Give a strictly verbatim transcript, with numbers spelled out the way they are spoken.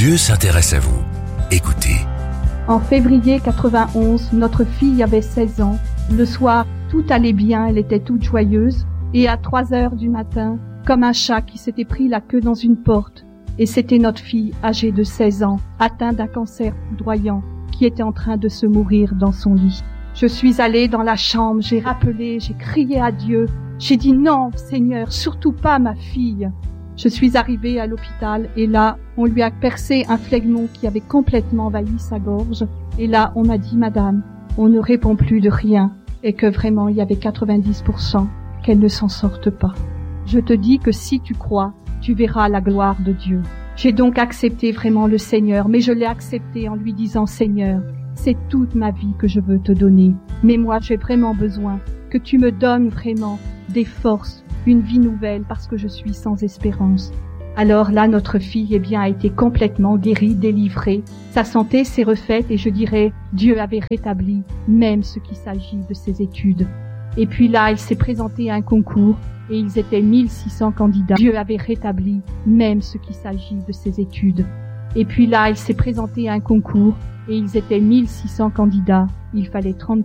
Dieu s'intéresse à vous. Écoutez. En février quatre-vingt-onze, notre fille avait seize ans. Le soir, tout allait bien, elle était toute joyeuse. Et à trois heures du matin, comme un chat qui s'était pris la queue dans une porte, et c'était notre fille âgée de seize ans, atteinte d'un cancer foudroyant, qui était en train de se mourir dans son lit. Je suis allée dans la chambre, j'ai rappelé, j'ai crié à Dieu. J'ai dit non, Seigneur, surtout pas ma fille. Je suis arrivée à l'hôpital et là, on lui a percé un phlegmon qui avait complètement envahi sa gorge. Et là, on m'a dit, madame, on ne répond plus de rien et que vraiment, il y avait quatre-vingt-dix pour cent qu'elle ne s'en sorte pas. Je te dis que si tu crois, tu verras la gloire de Dieu. J'ai donc accepté vraiment le Seigneur, mais je l'ai accepté en lui disant, Seigneur, c'est toute ma vie que je veux te donner. Mais moi, j'ai vraiment besoin que tu me donnes vraiment des forces, une vie nouvelle, parce que je suis sans espérance. Alors là, notre fille, eh bien, a été complètement guérie, délivrée. Sa santé s'est refaite et je dirais, Dieu avait rétabli même ce qu'il s'agit de ses études. Et puis là, il s'est présenté à un concours et ils étaient mille six cents candidats. Dieu avait rétabli même ce qu'il s'agit de ses études. Et puis là, il s'est présenté à un concours et ils étaient mille six cents candidats. Il fallait trente